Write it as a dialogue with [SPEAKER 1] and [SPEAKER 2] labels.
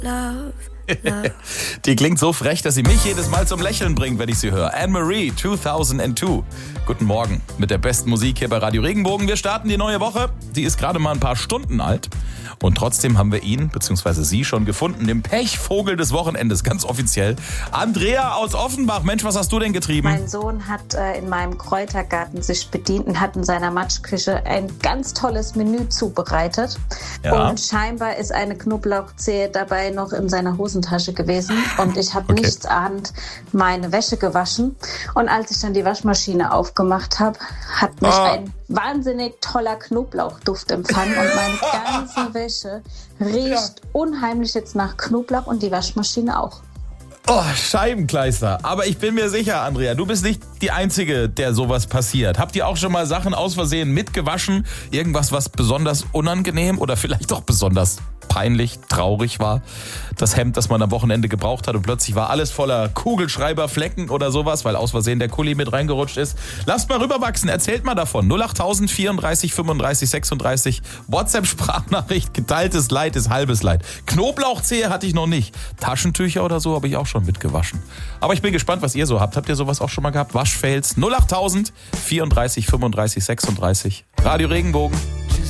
[SPEAKER 1] Love.
[SPEAKER 2] Die klingt so frech, dass sie mich jedes Mal zum Lächeln bringt, wenn ich sie höre. Anne-Marie, 2002. Guten Morgen mit der besten Musik hier bei Radio Regenbogen. Wir starten die neue Woche. Sie ist gerade mal ein paar Stunden alt. Und trotzdem haben wir ihn, bzw. sie schon gefunden, den Pechvogel des Wochenendes, ganz offiziell. Andrea aus Offenbach. Mensch, was hast du denn getrieben?
[SPEAKER 3] Mein Sohn hat in meinem Kräutergarten sich bedient und hat in seiner Matschküche ein ganz tolles Menü zubereitet.
[SPEAKER 2] Ja.
[SPEAKER 3] Und scheinbar ist eine Knoblauchzehe dabei noch in seiner Hosentasche gewesen. Und ich habe nichts ahnend meine Wäsche gewaschen. Und als ich dann die Waschmaschine aufgemacht habe, hat mich ein wahnsinnig toller Knoblauchduft empfangen. Und meine ganze Wäsche riecht unheimlich jetzt nach Knoblauch und die Waschmaschine auch.
[SPEAKER 2] Oh, Scheibenkleister. Aber ich bin mir sicher, Andrea, du bist nicht die Einzige, der sowas passiert. Habt ihr auch schon mal Sachen aus Versehen mitgewaschen? Irgendwas, was besonders unangenehm oder vielleicht auch besonders peinlich, traurig war? Das Hemd, das man am Wochenende gebraucht hat und plötzlich war alles voller Kugelschreiberflecken oder sowas, weil aus Versehen der Kuli mit reingerutscht ist. Lasst mal rüberwachsen, erzählt mal davon. 08000 34 35 36. WhatsApp-Sprachnachricht, geteiltes Leid ist halbes Leid. Knoblauchzehe hatte ich noch nicht. Taschentücher oder so habe ich auch schon mitgewaschen. Aber ich bin gespannt, was ihr so habt. Habt ihr sowas auch schon mal gehabt? Waschfails 08000 34 35 36. Radio Regenbogen.